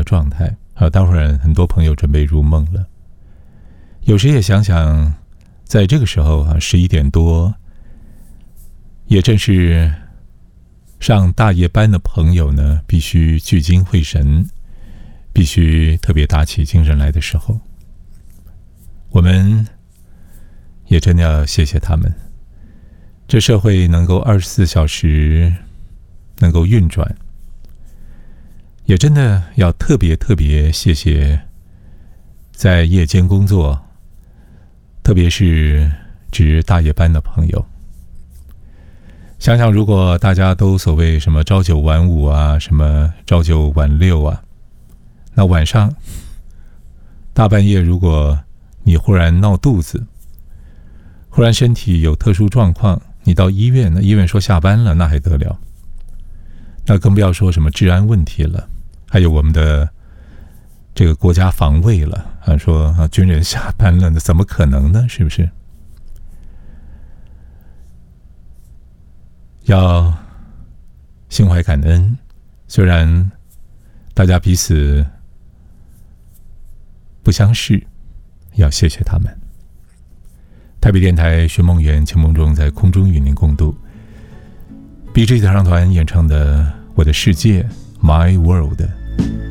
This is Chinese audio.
状态待会儿很多朋友准备入梦了。有时也想想，在这个时候11点多，也正是上大夜班的朋友呢，必须聚精会神，必须特别打起精神来的时候，我们也真的要谢谢他们。这社会能够24小时能够运转，也真的要特别谢谢在夜间工作，特别是值大夜班的朋友。想想如果大家都所谓什么朝9晚5啊，什么朝9晚6啊，那晚上大半夜如果你忽然闹肚子，忽然身体有特殊状况，你到医院，那医院说下班了，那还得了？那更不要说什么治安问题了，还有我们的这个国家防卫了说军人下班了，那怎么可能呢？是不是？要心怀感恩，虽然大家彼此不相识，要谢谢他们。台北电台寻梦园情梦中在空中与您共度 BG 合唱团演唱的《我的世界 My World》。